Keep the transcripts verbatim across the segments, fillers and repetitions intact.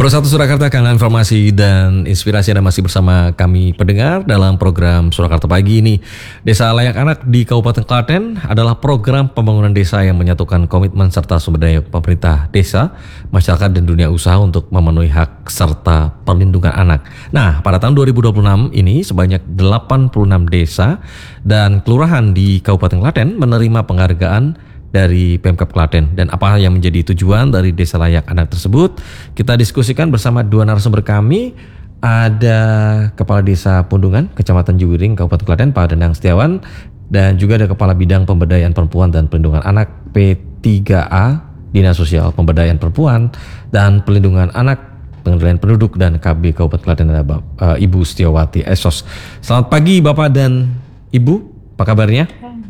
Pro satu Surakarta, kanal informasi dan inspirasi. Anda masih bersama kami pendengar dalam program Surakarta Pagi ini. Desa Layak Anak di Kabupaten Klaten adalah program pembangunan desa yang menyatukan komitmen serta sumber daya pemerintah desa, masyarakat dan dunia usaha untuk memenuhi hak serta perlindungan anak. Nah, pada tahun dua ribu dua puluh enam ini sebanyak delapan puluh enam desa dan kelurahan di Kabupaten Klaten menerima penghargaan dari Pemkab Klaten. Dan apa yang menjadi tujuan dari Desa Layak Anak tersebut, kita diskusikan bersama dua narasumber kami. Ada Kepala Desa Pundungan, Kecamatan Juwiring, Kabupaten Klaten, Pak Danang Setiawan, dan juga ada Kepala Bidang Pemberdayaan Perempuan dan Perlindungan Anak P tiga A, Dinas Sosial Pemberdayaan Perempuan dan Perlindungan Anak, Pengendalian Penduduk, dan K B Kabupaten Klaten, ada uh, Ibu Setiawati Esos. Selamat pagi Bapak dan Ibu, apa kabarnya?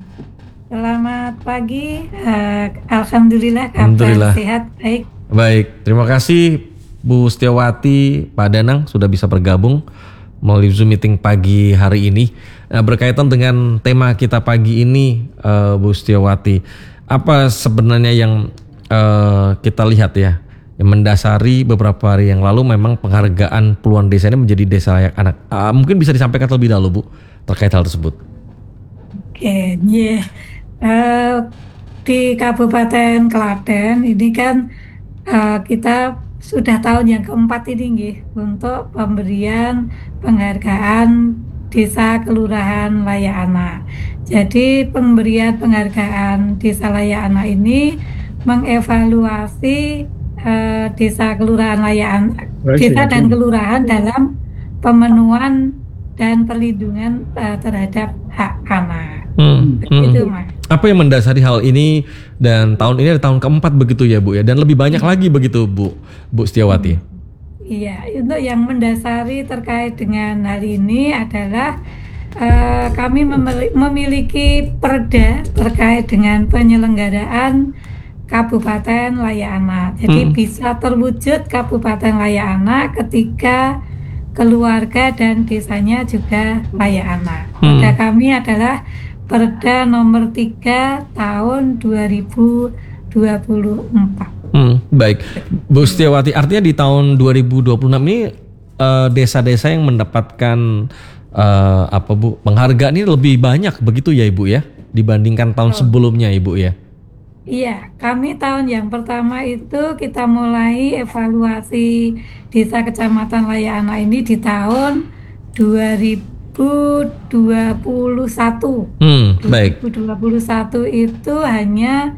Selamat pagi, uh, Alhamdulillah kabar Alhamdulillah. Sehat, baik. Baik, terima kasih Bu Setiawati, Pak Danang sudah bisa bergabung melalui Zoom meeting pagi hari ini. Nah, berkaitan dengan tema kita pagi ini, uh, Bu Setiawati, apa sebenarnya yang uh, kita lihat ya, yang mendasari beberapa hari yang lalu memang penghargaan peluang desa ini menjadi Desa Layak Anak. Uh, mungkin bisa disampaikan terlebih dahulu Bu terkait hal tersebut. Oke, okay, yeah. Uh, di Kabupaten Klaten ini kan uh, kita sudah tahun yang keempat ini nggih, untuk pemberian penghargaan Desa Kelurahan Layak Anak. Jadi pemberian penghargaan Desa Layak Anak ini mengevaluasi uh, Desa Kelurahan Layak Anak, desa dan kelurahan dalam pemenuhan dan perlindungan uh, terhadap hak anak. Hmm, Begitu, hmm. Mas. Apa yang mendasari hal ini, dan tahun ini ada tahun keempat begitu ya Bu ya, dan lebih banyak lagi begitu Bu Bu Setiawati? Iya, untuk yang mendasari terkait dengan hal ini adalah uh, kami memiliki perda terkait dengan penyelenggaraan Kabupaten Layak Anak. Jadi hmm. bisa terwujud Kabupaten Layak Anak ketika keluarga dan desanya juga layak anak. Perda hmm. kami adalah Perda nomor tiga tahun dua ribu dua puluh empat. Hmm, baik, Bu Setiawati, artinya di tahun dua ribu dua puluh enam ini uh, desa-desa yang mendapatkan uh, apa Bu penghargaan ini lebih banyak begitu ya Ibu ya, dibandingkan tahun oh. sebelumnya Ibu ya? Iya, kami tahun yang pertama itu kita mulai evaluasi Desa Kecamatan Layak Anak ini di tahun dua ribu dua puluh satu. Hmm, baik. dua ribu dua puluh satu itu hanya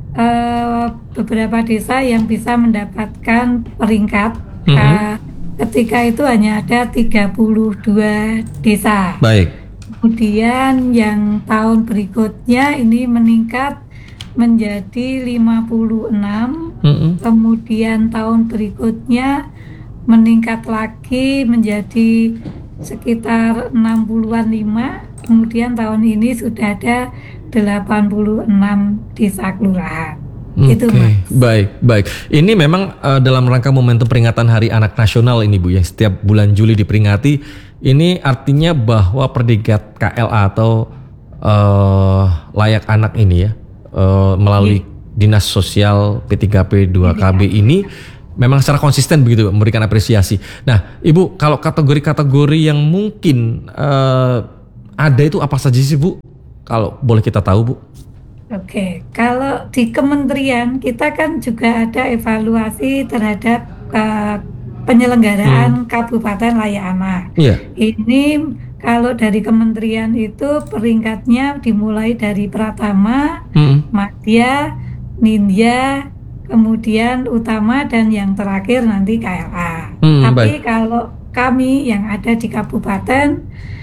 uh, beberapa desa yang bisa mendapatkan peringkat. Hmm. Uh, ketika itu hanya ada tiga puluh dua desa. Baik. Kemudian yang tahun berikutnya ini meningkat menjadi lima puluh enam, mm-hmm. kemudian tahun berikutnya meningkat lagi menjadi sekitar enam puluhan lima, kemudian tahun ini sudah ada delapan puluh enam desa kelurahan. Oke, Itu, okay. baik, baik. Ini memang uh, dalam rangka momentum peringatan Hari Anak Nasional ini Bu, yang setiap bulan Juli diperingati. Ini artinya bahwa predikat K L A atau uh, layak anak ini ya, Uh, melalui Dinas Sosial P tiga P dua K B ini memang secara konsisten begitu memberikan apresiasi. Nah, Ibu, kalau kategori-kategori yang mungkin uh, ada itu apa saja sih Bu? Kalau boleh kita tahu Bu? Oke, kalau di kementerian kita kan juga ada evaluasi terhadap uh, penyelenggaraan hmm. Kabupaten Layak Anak. Iya. Ini kalau dari kementerian itu peringkatnya dimulai dari Pratama, hmm. Madya, Nindya, kemudian Utama, dan yang terakhir nanti K L A. Hmm, Tapi baik. Kalau kami yang ada di kabupaten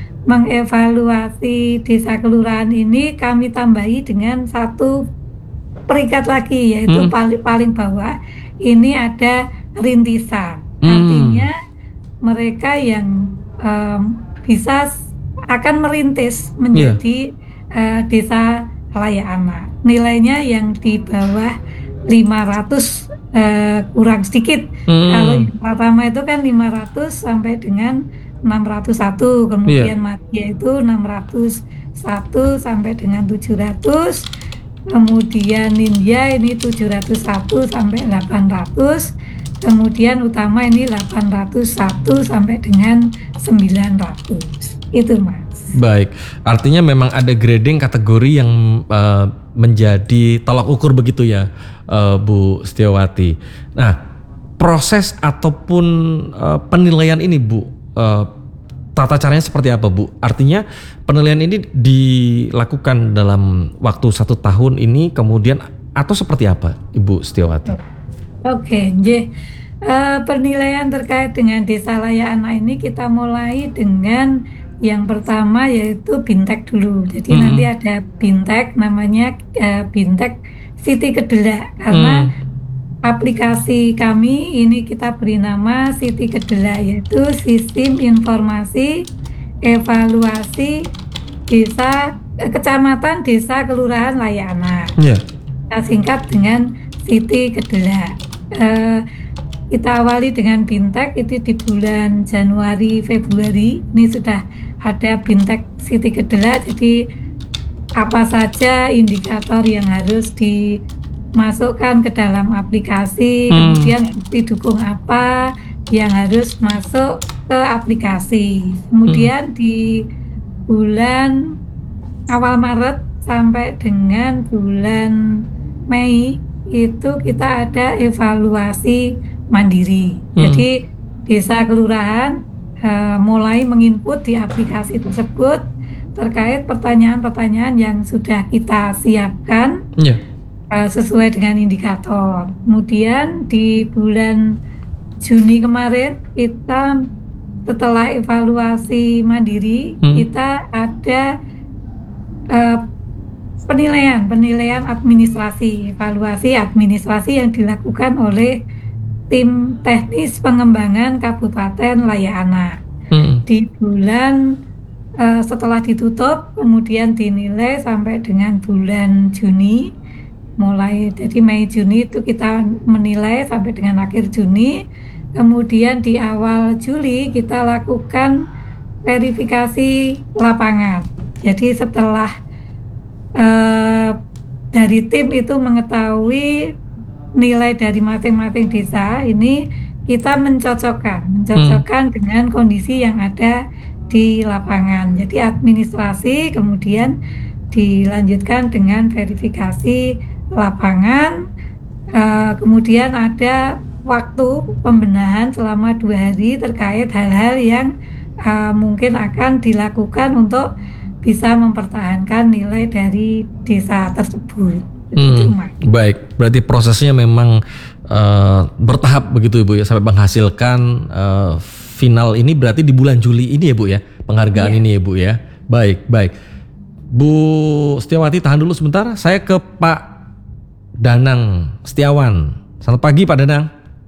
mengevaluasi desa kelurahan ini, kami tambahi dengan satu peringkat lagi, yaitu hmm. paling, paling bawah ini ada rintisan. Hmm. Artinya mereka yang um, bisa akan merintis menjadi yeah. uh, desa layak anak. Nilainya yang di bawah lima ratus uh, kurang sedikit. Mm. Kalau yang pertama itu kan lima ratus sampai dengan enam ratus satu, kemudian yeah. Madya itu enam ratus satu sampai dengan tujuh ratus, kemudian Nindya ini tujuh ratus satu sampai delapan ratus, kemudian utama ini delapan ratus satu sampai dengan sembilan ratus. Itu Mas. Baik, artinya memang ada grading kategori yang uh, menjadi tolak ukur begitu ya, uh, Bu Setiawati. Nah, proses ataupun uh, penilaian ini Bu, uh, tata caranya seperti apa Bu? Artinya penilaian ini dilakukan dalam waktu satu tahun ini kemudian atau seperti apa Ibu Setiawati? Oke, J. Uh, penilaian terkait dengan desa layak anak ini kita mulai dengan yang pertama yaitu Bintek dulu. Jadi mm-hmm. nanti ada Bintek namanya uh, Bintek Siti Kedelak karena mm. aplikasi kami ini kita beri nama Siti Kedelak, yaitu Sistem Informasi Evaluasi Desa eh, Kecamatan Desa Kelurahan Layak Anak. Yeah. Kita singkat dengan Siti Kedelak. Uh, kita awali dengan Bintek itu di bulan Januari Februari ini sudah ada Bintek Siti Kedelak. Jadi apa saja indikator yang harus dimasukkan ke dalam aplikasi, hmm. kemudian bukti dukung apa yang harus masuk ke aplikasi. Kemudian hmm. di bulan awal Maret sampai dengan bulan Mei itu kita ada evaluasi mandiri. Hmm. Jadi desa kelurahan uh, mulai menginput di aplikasi tersebut terkait pertanyaan-pertanyaan yang sudah kita siapkan yeah. uh, sesuai dengan indikator. Kemudian di bulan Juni kemarin kita setelah evaluasi mandiri hmm. kita ada uh, penilaian penilaian administrasi, evaluasi administrasi yang dilakukan oleh tim teknis pengembangan Kabupaten Layak Anak. Hmm. Di bulan uh, setelah ditutup kemudian dinilai sampai dengan bulan Juni, mulai jadi Mei Juni itu kita menilai sampai dengan akhir Juni. Kemudian di awal Juli kita lakukan verifikasi lapangan. Jadi setelah Uh, dari tim itu mengetahui nilai dari masing-masing desa, ini kita mencocokkan mencocokkan hmm. dengan kondisi yang ada di lapangan. Jadi administrasi kemudian dilanjutkan dengan verifikasi lapangan, uh, kemudian ada waktu pembenahan selama dua hari terkait hal-hal yang uh, mungkin akan dilakukan untuk bisa mempertahankan nilai dari desa tersebut. Hmm, baik, berarti prosesnya memang uh, bertahap begitu Ibu ya sampai menghasilkan uh, final ini berarti di bulan Juli ini ya Bu ya, penghargaan yeah. ini ya Bu ya. Baik, baik. Bu Setiawati tahan dulu sebentar, saya ke Pak Danang Setiawan. Selamat pagi Pak Danang.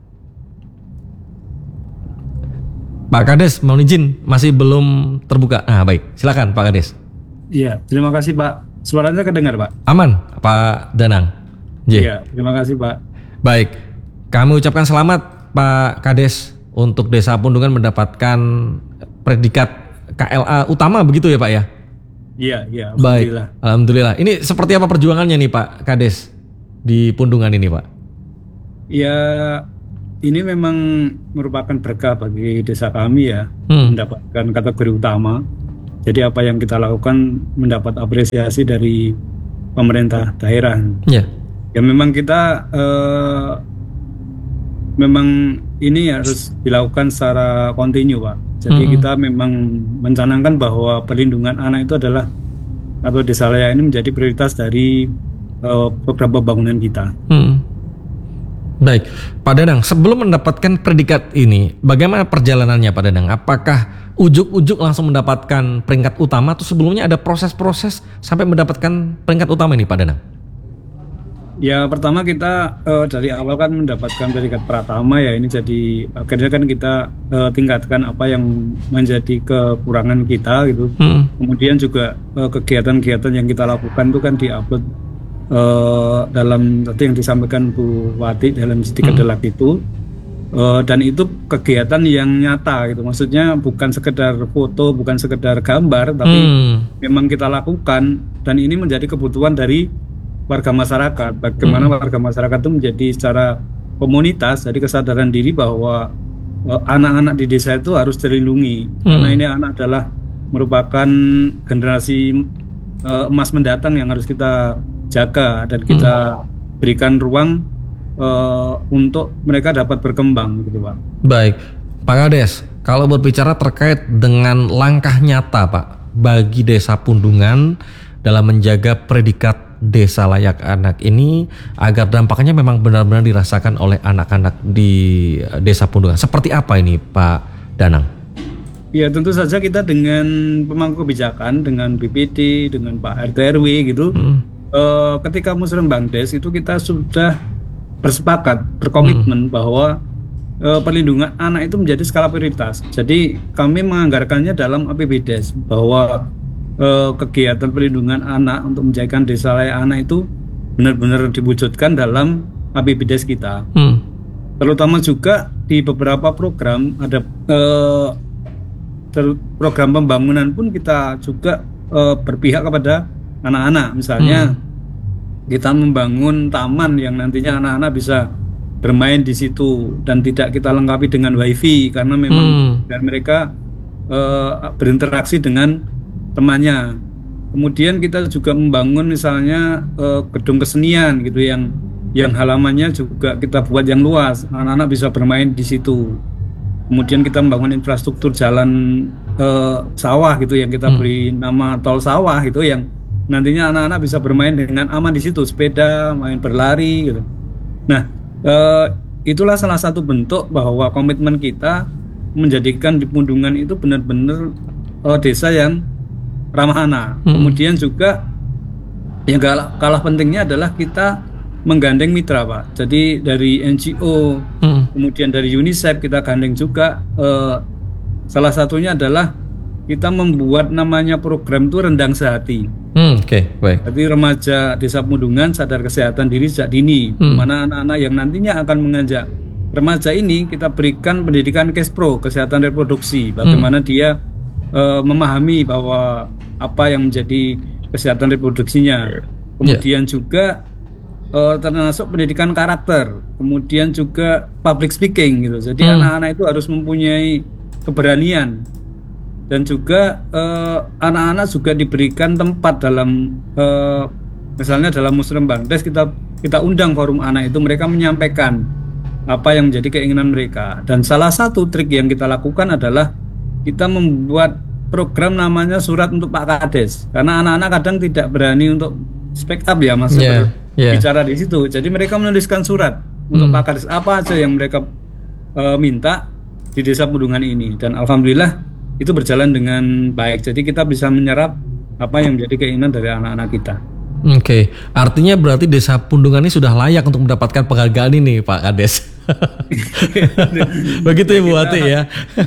Pak Kades, mohon izin masih belum terbuka. Ah baik, silakan Pak Kades. Iya, terima kasih Pak. Suaranya kedengar Pak? Aman, Pak Danang. Iya, terima kasih Pak. Baik, kami ucapkan selamat Pak Kades untuk Desa Pundungan mendapatkan predikat K L A utama begitu ya Pak ya? Iya, iya. Alhamdulillah. Baik, alhamdulillah. Ini seperti apa perjuangannya nih Pak Kades di Pundungan ini Pak? Ya, ini memang merupakan berkah bagi desa kami ya, hmm. mendapatkan kategori utama. Jadi apa yang kita lakukan mendapat apresiasi dari pemerintah daerah. Yeah. Ya memang kita eh, memang ini harus dilakukan secara kontinu Pak. Jadi hmm. kita memang mencanangkan bahwa perlindungan anak itu adalah atau desa layak ini menjadi prioritas dari eh, program pembangunan kita. Hmm. Baik, Pak Danang, sebelum mendapatkan predikat ini, bagaimana perjalanannya Pak Danang? Apakah ujuk-ujuk langsung mendapatkan peringkat utama atau sebelumnya ada proses-proses sampai mendapatkan peringkat utama ini Pak Danang? Ya pertama kita uh, dari awal kan mendapatkan predikat pratama ya, ini jadi akhirnya kan kita uh, tingkatkan apa yang menjadi kekurangan kita gitu. Hmm. Kemudian juga uh, kegiatan-kegiatan yang kita lakukan itu kan diupload Uh, dalam tadi yang disampaikan Bu Wati dalam Siti Kedelak hmm. itu uh, dan itu kegiatan yang nyata gitu, maksudnya bukan sekedar foto, bukan sekedar gambar, tapi hmm. memang kita lakukan dan ini menjadi kebutuhan dari warga masyarakat. Bagaimana hmm. warga masyarakat itu menjadi secara komunitas, dari kesadaran diri bahwa uh, anak-anak di desa itu harus terlindungi. Hmm. Karena ini anak adalah merupakan generasi uh, emas mendatang yang harus kita jaga dan kita hmm. berikan ruang uh, untuk mereka dapat berkembang, gitu Pak. Baik, Pak Kades, kalau berbicara terkait dengan langkah nyata Pak bagi Desa Pundungan dalam menjaga predikat desa layak anak ini agar dampaknya memang benar-benar dirasakan oleh anak-anak di Desa Pundungan, seperti apa ini Pak Danang? Ya tentu saja kita dengan pemangku kebijakan, dengan B P D, dengan Pak R T R W gitu, hmm. eh, ketika Musrembang Des itu kita sudah bersepakat, berkomitmen hmm. bahwa eh, perlindungan anak itu menjadi skala prioritas. Jadi kami menganggarkannya dalam A P B D E S bahwa eh, kegiatan perlindungan anak untuk menjaga desa layak anak itu benar-benar diwujudkan dalam A P B D E S kita. Hmm. Terutama juga di beberapa program ada eh, program pembangunan pun kita juga uh, berpihak kepada anak-anak. Misalnya hmm. kita membangun taman yang nantinya anak-anak bisa bermain di situ dan tidak kita lengkapi dengan wifi karena memang hmm. dan mereka uh, berinteraksi dengan temannya. Kemudian kita juga membangun misalnya uh, gedung kesenian gitu yang yang halamannya juga kita buat yang luas, anak-anak bisa bermain di situ. Kemudian kita membangun infrastruktur jalan eh, sawah gitu yang kita hmm. beri nama tol sawah itu yang nantinya anak-anak bisa bermain dengan aman di situ, sepeda, main berlari gitu. Nah, eh, itulah salah satu bentuk bahwa komitmen kita menjadikan di Pundungan itu benar-benar eh, desa yang ramah anak. Hmm. Kemudian juga yang kalah, kalah pentingnya adalah kita menggandeng mitra Pak. Jadi dari N G O, hmm. kemudian dari UNICEF kita gandeng juga. Eh, salah satunya adalah kita membuat namanya program itu Rendang Sehati. Hmm, Oke, okay, baik. Jadi remaja Desa Pundungan sadar kesehatan diri sejak dini. Hmm. Mana anak-anak yang nantinya akan mengajak remaja ini kita berikan pendidikan Kespro, kesehatan reproduksi. Bagaimana hmm. dia eh, memahami bahwa apa yang menjadi kesehatan reproduksinya. Kemudian yeah. juga Uh, termasuk pendidikan karakter, kemudian juga public speaking gitu. Jadi hmm. anak-anak itu harus mempunyai keberanian dan juga uh, anak-anak juga diberikan tempat dalam uh, misalnya dalam Musrembang Des kita kita undang forum anak itu mereka menyampaikan apa yang menjadi keinginan mereka. Dan salah satu trik yang kita lakukan adalah kita membuat program namanya surat untuk Pak Kades karena anak-anak kadang tidak berani untuk speak up ya Mas. Yeah. Yeah. Bicara di situ, jadi mereka menuliskan surat hmm. untuk Pak Kades apa aja yang mereka uh, minta di Desa Pundungan ini dan alhamdulillah itu berjalan dengan baik. Jadi kita bisa menyerap apa yang menjadi keinginan dari anak-anak kita. Oke, okay. Artinya berarti Desa Pundungan ini sudah layak untuk mendapatkan penghargaan ini Pak Kades. Begitu ya Bu Wati ya.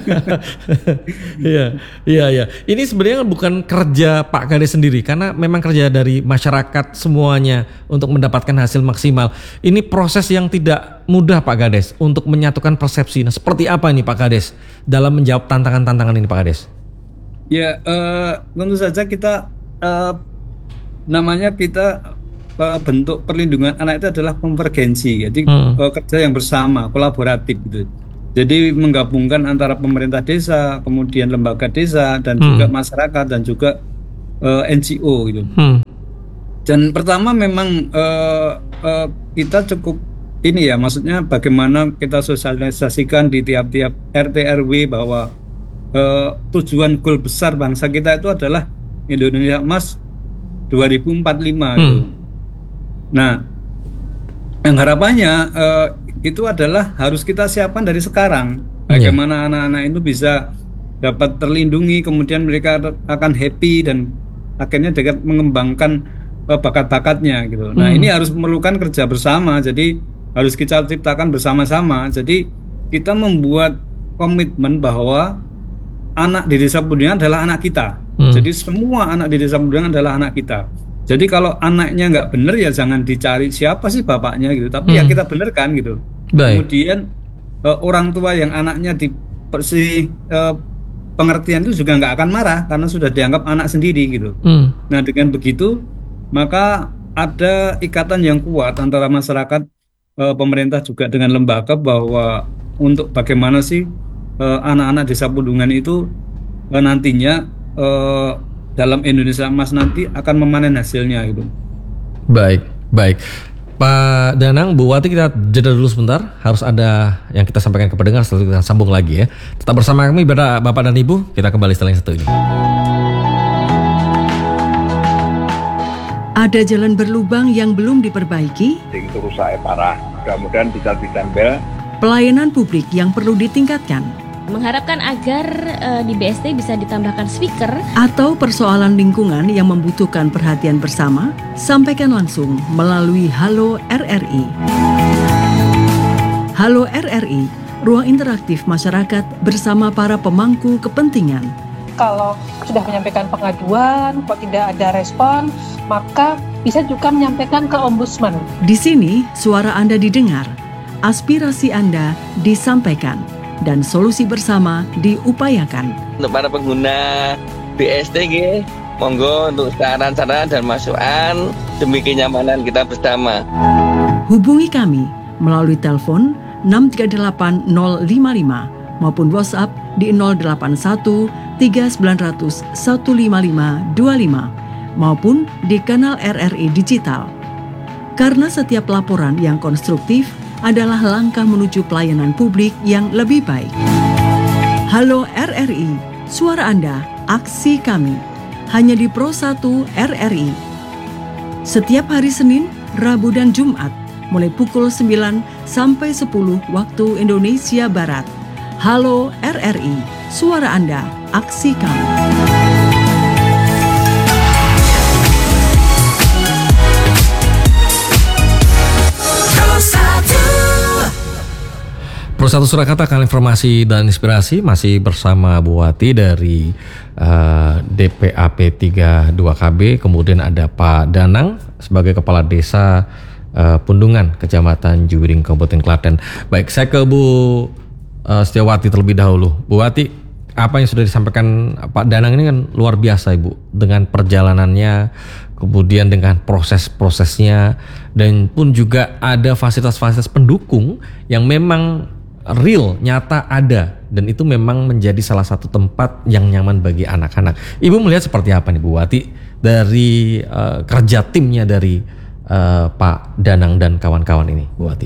Iya, iya, iya. Ini sebenarnya bukan kerja Pak Kades sendiri karena memang kerja dari masyarakat semuanya untuk mendapatkan hasil maksimal. Ini proses yang tidak mudah Pak Kades untuk menyatukan persepsi. Nah, seperti apa ini Pak Kades dalam menjawab tantangan-tantangan ini Pak Kades? Ya, uh, tentu saja kita uh, namanya kita bentuk perlindungan anak itu adalah konvergensi, jadi hmm. kerja yang bersama, kolaboratif gitu. Jadi menggabungkan antara pemerintah desa, kemudian lembaga desa dan hmm. juga masyarakat dan juga uh, N G O gitu. Hmm. Dan pertama memang uh, uh, kita cukup ini ya, maksudnya bagaimana kita sosialisasikan di tiap-tiap R T R W bahwa uh, tujuan goal besar bangsa kita itu adalah Indonesia Emas dua ribu empat puluh lima hmm. gitu. Nah, yang harapannya uh, itu adalah harus kita siapkan dari sekarang. Bagaimana yeah. anak-anak itu bisa dapat terlindungi, kemudian mereka akan happy dan akhirnya dapat mengembangkan uh, bakat-bakatnya gitu. Mm. Nah, ini harus memerlukan kerja bersama. Jadi harus kita ciptakan bersama-sama. Jadi kita membuat komitmen bahwa anak di Desa Pundungan adalah anak kita. Mm. Jadi semua anak di Desa Pundungan adalah anak kita. Jadi kalau anaknya nggak bener ya jangan dicari siapa sih bapaknya gitu, tapi hmm. ya kita benerkan gitu. Baik. Kemudian uh, orang tua yang anaknya di persi uh, pengertian itu juga nggak akan marah karena sudah dianggap anak sendiri gitu. Hmm. Nah dengan begitu maka ada ikatan yang kuat antara masyarakat uh, pemerintah juga dengan lembaga bahwa untuk bagaimana sih uh, anak-anak desa Pundungan itu uh, nantinya uh, dalam Indonesia Emas nanti akan memanen hasilnya gitu. Baik, baik. Pak Danang, Bu Wati, kita jeda dulu sebentar. Harus ada yang kita sampaikan ke pendengar, setelah kita sambung lagi ya. Tetap bersama kami, Bapak dan Ibu. Kita kembali setelah yang satu ini. Ada jalan berlubang yang belum diperbaiki. Itu rusak parah. Mudah-mudahan bisa ditempel. Pelayanan publik yang perlu ditingkatkan. Mengharapkan agar uh, di B S D bisa ditambahkan speaker. Atau persoalan lingkungan yang membutuhkan perhatian bersama, sampaikan langsung melalui Halo R R I. Halo R R I, ruang interaktif masyarakat bersama para pemangku kepentingan. Kalau sudah menyampaikan pengaduan, kok tidak ada respon, maka bisa juga menyampaikan ke Ombudsman. Di sini, suara Anda didengar, aspirasi Anda disampaikan, dan solusi bersama diupayakan. Untuk para pengguna B S D, monggo untuk saran-saran dan masukan demi kenyamanan kita bersama. Hubungi kami melalui telepon enam tiga delapan nol lima lima maupun WhatsApp di nol delapan satu tiga sembilan nol nol satu lima lima dua lima maupun di kanal R R I Digital. Karena setiap laporan yang konstruktif adalah langkah menuju pelayanan publik yang lebih baik. Halo R R I, suara Anda, aksi kami. Hanya di Pro satu R R I. Setiap hari Senin, Rabu dan Jumat, mulai pukul sembilan sampai sepuluh waktu Indonesia Barat. Halo R R I, suara Anda, aksi kami. Pro satu Surakarta, kali informasi dan inspirasi masih bersama Bu Wati dari uh, D P A P tiga puluh dua K B, kemudian ada Pak Danang sebagai Kepala Desa uh, Pundungan, Kecamatan Juwiring, Kabupaten Klaten. Baik, saya ke Bu uh, Setiawati terlebih dahulu. Bu Wati, apa yang sudah disampaikan Pak Danang ini kan luar biasa, Ibu, dengan perjalanannya, kemudian dengan proses-prosesnya, dan pun juga ada fasilitas-fasilitas pendukung yang memang real, nyata ada, dan itu memang menjadi salah satu tempat yang nyaman bagi anak-anak. Ibu melihat seperti apa nih Bu Wati dari uh, kerja timnya dari uh, Pak Danang dan kawan-kawan ini, Bu Wati?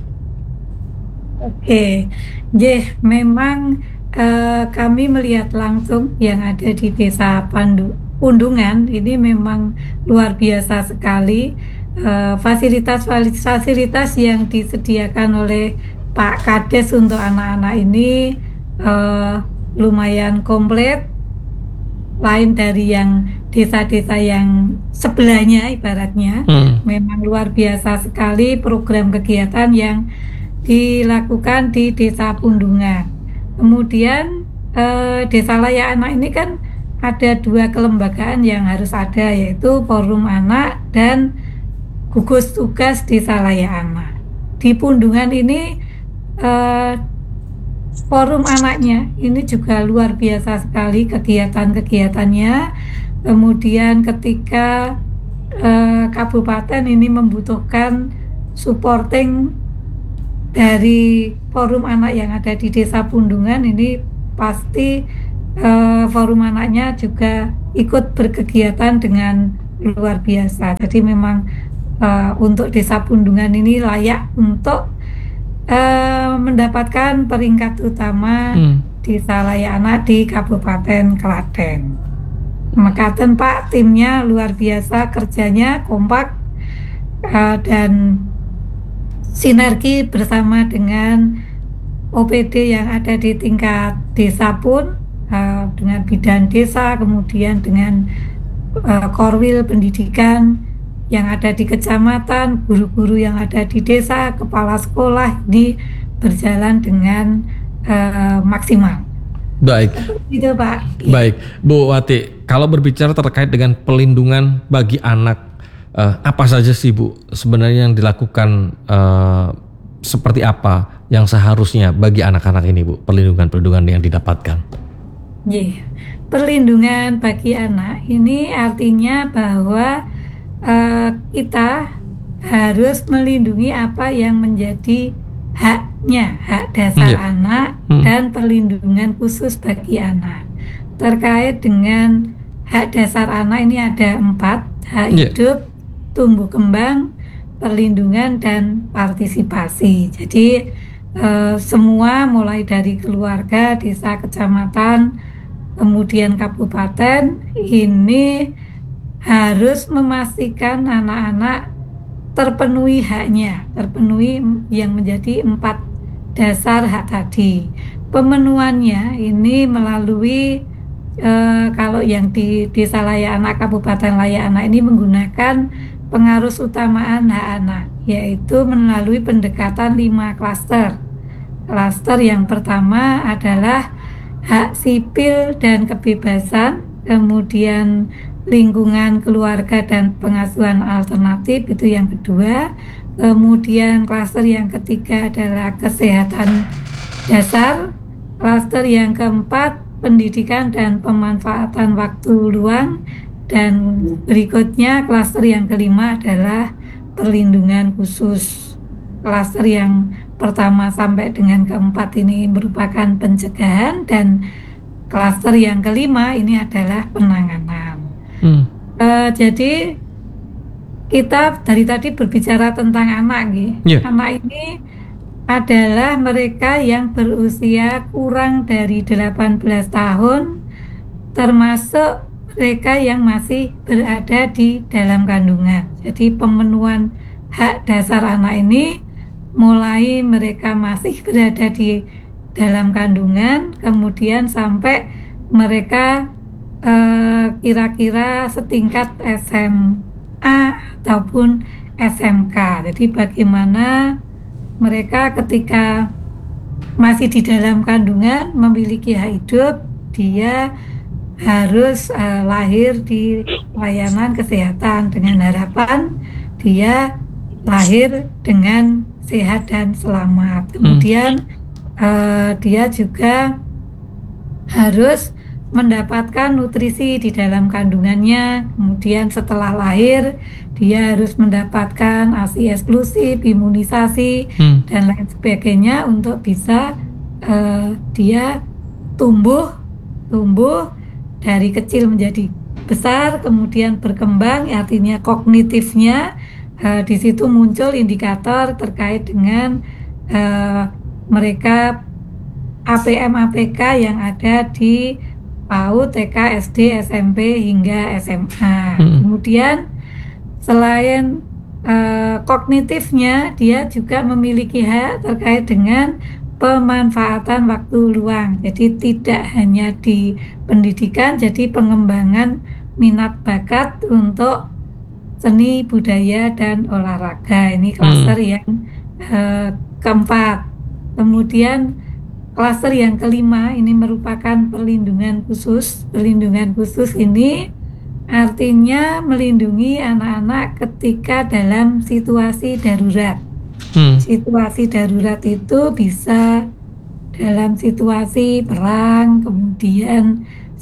Oke, Jeh, memang uh, kami melihat langsung yang ada di Desa Pandu, Pundungan ini memang luar biasa sekali. uh, fasilitas-fasilitas yang disediakan oleh Pak Kades untuk anak-anak ini uh, lumayan komplit, lain dari yang desa-desa yang sebelahnya ibaratnya. hmm. Memang luar biasa sekali program kegiatan yang dilakukan di Desa Pundungan. Kemudian uh, Desa Layak Anak ini kan ada dua kelembagaan yang harus ada, yaitu Forum Anak dan Gugus Tugas Desa Layak Anak. Di Pundungan ini Uh, forum anaknya ini juga luar biasa sekali kegiatan-kegiatannya. Kemudian ketika uh, kabupaten ini membutuhkan supporting dari forum anak yang ada di Desa Pundungan, ini pasti uh, forum anaknya juga ikut berkegiatan dengan luar biasa. Jadi memang uh, untuk Desa Pundungan ini layak untuk Uh, mendapatkan peringkat utama hmm. Desa Layak Anak di Kabupaten Klaten. Mekaten Pak, timnya luar biasa, kerjanya kompak uh, dan sinergi bersama dengan O P D yang ada di tingkat desa pun, uh, dengan bidan desa, kemudian dengan uh, korwil pendidikan yang ada di kecamatan, guru-guru yang ada di desa, kepala sekolah, di berjalan dengan uh, maksimal. Baik. Itu Pak. Baik, Bu Wati, kalau berbicara terkait dengan pelindungan bagi anak, uh, apa saja sih Bu sebenarnya yang dilakukan, uh, seperti apa yang seharusnya bagi anak-anak ini Bu, perlindungan-perlindungan yang didapatkan? Yeah. Perlindungan bagi anak ini artinya bahwa Uh, kita harus melindungi apa yang menjadi haknya, hak dasar Yeah. anak Hmm. dan perlindungan khusus bagi anak. Terkait dengan hak dasar anak ini ada empat: hak Yeah. hidup, tumbuh kembang, perlindungan, dan partisipasi. Jadi eh, semua mulai dari keluarga, desa, kecamatan, kemudian kabupaten ini harus memastikan anak-anak terpenuhi haknya, terpenuhi yang menjadi empat dasar hak tadi. Pemenuhannya ini melalui eh, kalau yang di Desa Layak Anak, Kabupaten Layak Anak ini menggunakan pengarus utamaan hak anak, yaitu melalui pendekatan lima klaster. Klaster yang pertama adalah hak sipil dan kebebasan, kemudian lingkungan, keluarga, dan pengasuhan alternatif, itu yang kedua. Kemudian klaster yang ketiga adalah kesehatan dasar. Klaster yang keempat pendidikan dan pemanfaatan waktu luang. Dan berikutnya klaster yang kelima adalah perlindungan khusus. Klaster yang pertama sampai dengan keempat ini merupakan pencegahan, dan klaster yang kelima ini adalah penanganan. Hmm. Uh, jadi kita dari tadi berbicara tentang anak, gitu. Yeah. Anak ini adalah mereka yang berusia kurang dari delapan belas tahun, termasuk mereka yang masih berada di dalam kandungan. Jadi pemenuhan hak dasar anak ini mulai mereka masih berada di dalam kandungan, kemudian sampai mereka eh, kira-kira setingkat S M A ataupun S M K. Jadi bagaimana mereka ketika masih di dalam kandungan memiliki hak hidup, dia harus uh, lahir di layanan kesehatan dengan harapan dia lahir dengan sehat dan selamat. Kemudian uh, dia juga harus mendapatkan nutrisi di dalam kandungannya. Kemudian setelah lahir dia harus mendapatkan A S I eksklusif, imunisasi, hmm. dan lain sebagainya untuk bisa uh, dia tumbuh tumbuh dari kecil menjadi besar, kemudian berkembang, artinya kognitifnya. Uh, di situ muncul indikator terkait dengan uh, mereka A P M A P K yang ada di P A U D, T K, S D, S M P hingga S M A. Hmm. Kemudian selain uh, kognitifnya, dia juga memiliki hak terkait dengan pemanfaatan waktu luang. Jadi tidak hanya di pendidikan, jadi pengembangan minat bakat untuk seni, budaya, dan olahraga. Ini klaster hmm. yang uh, keempat. Kemudian klaster yang kelima ini merupakan perlindungan khusus. Perlindungan khusus ini artinya melindungi anak-anak ketika dalam situasi darurat. Hmm. Situasi darurat itu bisa dalam situasi perang, kemudian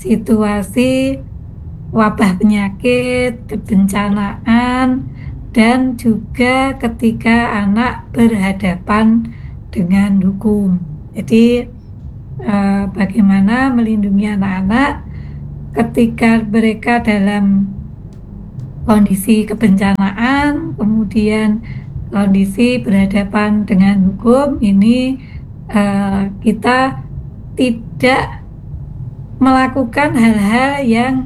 situasi wabah penyakit, kebencanaan, dan juga ketika anak berhadapan dengan hukum. Jadi eh, bagaimana melindungi anak-anak ketika mereka dalam kondisi kebencanaan, kemudian kondisi berhadapan dengan hukum, ini eh, kita tidak melakukan hal-hal yang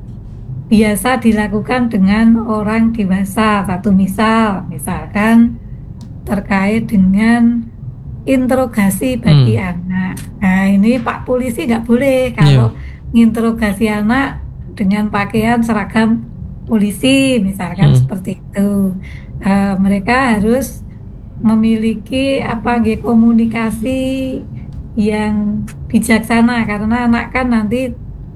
biasa dilakukan dengan orang dewasa. Satu misal, misalkan terkait dengan interogasi bagi hmm. anak. Nah ini Pak Polisi nggak boleh kalau yeah. nginterogasi anak dengan pakaian seragam polisi, misalkan hmm. seperti itu. Uh, mereka harus memiliki apa komunikasi yang bijaksana, karena anak kan nanti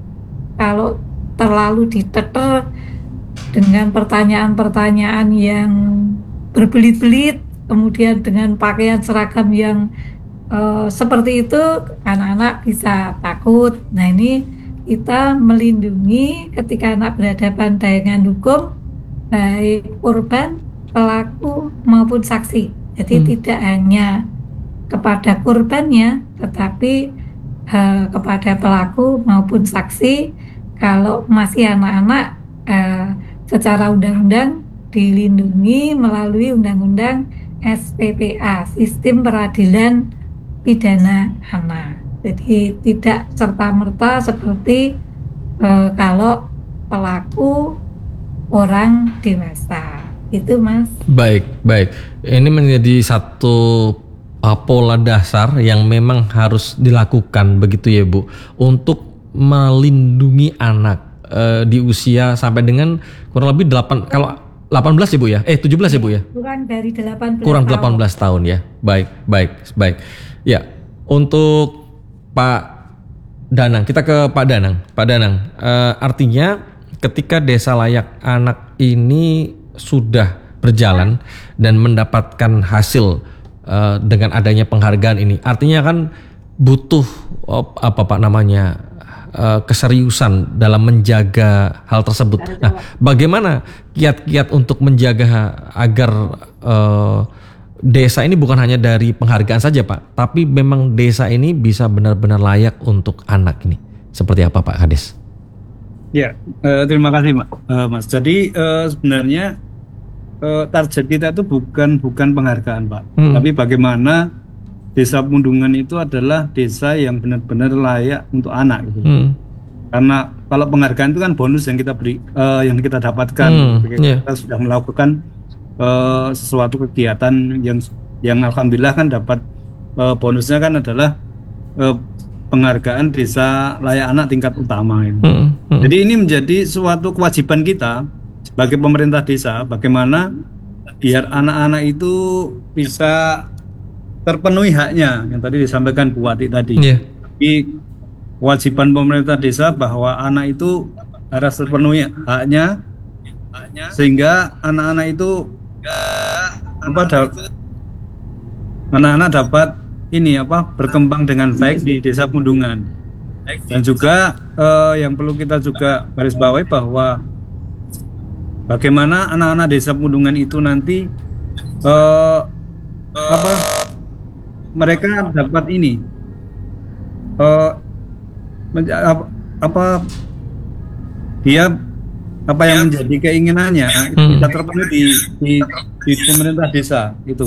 kalau terlalu diteter dengan pertanyaan-pertanyaan yang berbelit-belit, kemudian dengan pakaian seragam yang uh, seperti itu, anak-anak bisa takut. Nah ini kita melindungi ketika anak berhadapan dengan hukum, baik korban pelaku maupun saksi. Jadi Hmm. tidak hanya kepada korbannya, tetapi eh, kepada pelaku maupun saksi. Kalau masih anak-anak, eh, secara undang-undang dilindungi melalui Undang-Undang S P P A, Sistem Peradilan Pidana Anak. Jadi tidak serta-merta seperti eh, kalau pelaku orang dewasa. Itu, Mas. Baik, baik. Ini menjadi satu uh, pola dasar yang memang harus dilakukan begitu ya Bu, untuk melindungi anak uh, di usia sampai dengan kurang lebih delapan, kalau delapan belas ya Bu ya? Eh tujuh belas ya Bu ya? Kurang dari delapan belas Kurang tahun. delapan belas tahun ya. Baik, baik, baik. Ya, untuk Pak Danang, kita ke Pak Danang. Pak Danang, uh, artinya ketika Desa Layak Anak ini sudah berjalan dan mendapatkan hasil uh, dengan adanya penghargaan ini, artinya kan butuh oh, apa Pak namanya uh, keseriusan dalam menjaga hal tersebut. Nah, bagaimana kiat-kiat untuk menjaga agar uh, desa ini bukan hanya dari penghargaan saja Pak, tapi memang desa ini bisa benar-benar layak untuk anak ini. Seperti apa Pak Kades? Ya, eh, terima kasih Mak- eh, Mas. Jadi eh, sebenarnya eh, target kita itu bukan bukan penghargaan Pak, Hmm. tapi bagaimana Desa Pundungan itu adalah desa yang benar-benar layak untuk anak gitu. Hmm. Karena kalau penghargaan itu kan bonus yang kita beri, eh, yang kita dapatkan. Hmm, Ketika iya. kita sudah melakukan eh, sesuatu kegiatan yang yang alhamdulillah kan dapat eh, bonusnya kan adalah eh, penghargaan Desa Layak Anak tingkat utama ini. Hmm. Hmm. Jadi ini menjadi suatu kewajiban kita sebagai pemerintah desa, bagaimana biar anak-anak itu bisa terpenuhi haknya yang tadi disampaikan Bu Wati tadi. Iya. Jadi kewajiban pemerintah desa bahwa anak itu harus terpenuhi haknya, sehingga anak-anak itu apa da- anak-anak dapat ini apa berkembang dengan baik di Desa Pundungan. Dan juga eh, yang perlu kita juga garis bawahi bahwa bagaimana anak-anak Desa Pundungan itu nanti eh, apa mereka dapat ini eh, menja- apa, apa dia apa yang menjadi keinginannya itu Hmm. bisa terpenuhi di, di di pemerintah desa itu.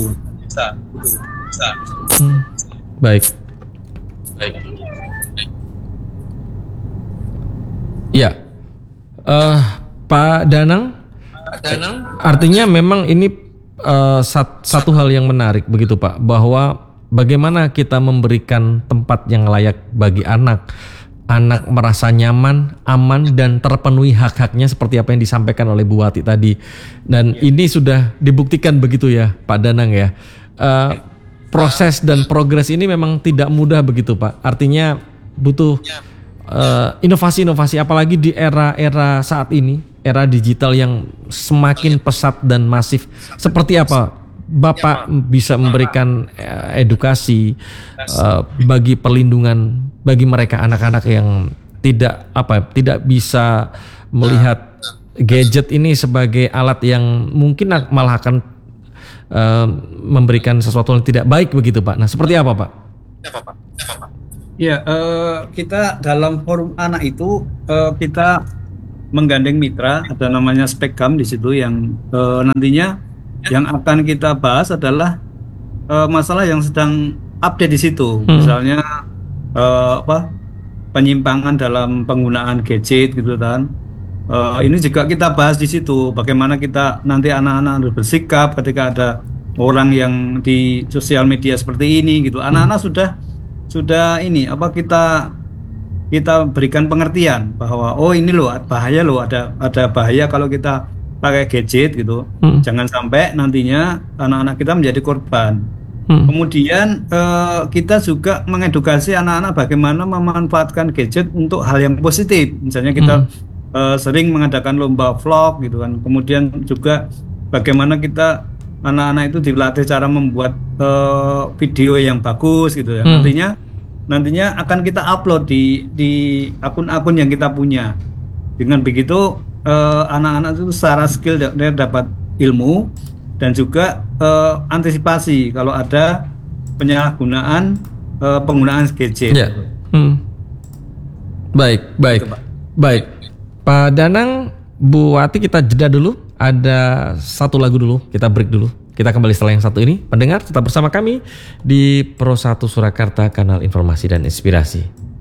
Hmm. Baik. Baik. Ya, Eh, Pak Danang, artinya memang ini eh, sat- satu hal yang menarik begitu Pak, bahwa bagaimana kita memberikan tempat yang layak bagi anak, anak merasa nyaman, aman dan terpenuhi hak-haknya seperti apa yang disampaikan oleh Bu Wati tadi, dan ini sudah dibuktikan begitu ya Pak Danang ya. Eh, proses dan progres ini memang tidak mudah begitu Pak, artinya butuh Uh, inovasi-inovasi apalagi di era-era saat ini, era digital yang semakin pesat dan masif. Seperti apa Bapak bisa memberikan uh, edukasi uh, bagi perlindungan bagi mereka anak-anak yang tidak apa tidak bisa melihat gadget ini sebagai alat yang mungkin malah akan uh, memberikan sesuatu yang tidak baik begitu Pak. Nah, seperti apa Pak? Ya, eh, kita dalam forum anak itu eh, kita menggandeng mitra, ada namanya Spekam di situ yang eh, nantinya yang akan kita bahas adalah eh, masalah yang sedang update di situ, Hmm. misalnya eh, apa penyimpangan dalam penggunaan gadget gitu kan. Eh, ini juga kita bahas di situ, bagaimana kita nanti anak-anak harus bersikap ketika ada orang yang di sosial media seperti ini gitu. Anak-anak sudah sudah ini apa kita kita berikan pengertian bahwa oh ini loh bahaya loh, ada ada bahaya kalau kita pakai gadget gitu. Hmm. Jangan sampai nantinya anak-anak kita menjadi korban. Hmm. Kemudian eh, kita juga mengedukasi anak-anak bagaimana memanfaatkan gadget untuk hal yang positif. Misalnya kita eh, sering mengadakan lomba vlog gitu kan. Kemudian juga bagaimana kita anak-anak itu dilatih cara membuat uh, video yang bagus gitu ya. Hmm. Nantinya nantinya akan kita upload di di akun-akun yang kita punya. Dengan begitu uh, anak-anak itu secara skill dia dapat ilmu dan juga eh, antisipasi kalau ada penyalahgunaan eh, penggunaan gadget. Ya. Hmm. Baik, baik, Gitu, Pak. baik. Pak Danang, Bu Wati, kita jeda dulu. Ada satu lagu dulu, kita break dulu. Kita kembali setelah yang satu ini. Pendengar tetap bersama kami di Pro satu Surakarta, kanal informasi dan inspirasi.